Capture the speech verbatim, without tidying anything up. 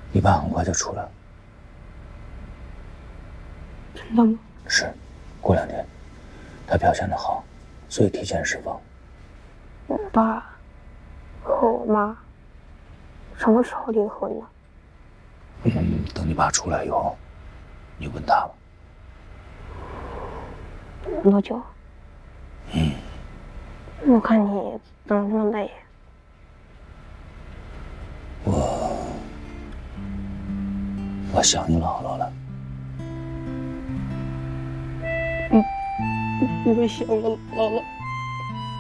你爸很快就出来了。 真的吗？ 是，过两天，他表现得好，所以提前释放。 我爸和我妈什么时候离婚呢？ 嗯，等你爸出来以后，你问他吧。 多久？ 嗯， 我看你怎么这么累。 我我想你姥姥了。 嗯，我想我姥姥。